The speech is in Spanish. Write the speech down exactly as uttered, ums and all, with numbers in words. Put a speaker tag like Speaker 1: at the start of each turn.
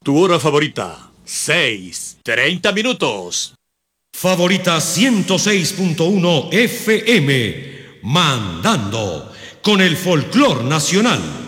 Speaker 1: Tu hora favorita, seis, treinta minutos.
Speaker 2: Favorita ciento seis punto uno F M, mandando con el folclor nacional.